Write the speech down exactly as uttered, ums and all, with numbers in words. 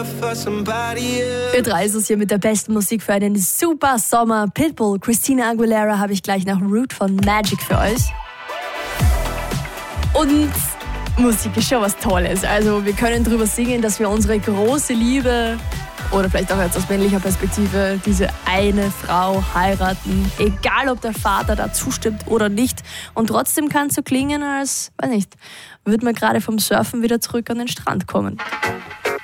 Für drei ist es hier mit der besten Musik für einen super Sommer. Pitbull, Christina Aguilera habe ich gleich nach Root von Magic für euch. Und Musik ist schon was Tolles. Also wir können drüber singen, dass wir unsere große Liebe oder vielleicht auch jetzt aus männlicher Perspektive diese eine Frau heiraten. Egal, ob der Vater da zustimmt oder nicht. Und trotzdem kann es so klingen, als, weiß nicht, würde man gerade vom Surfen wieder zurück an den Strand kommen.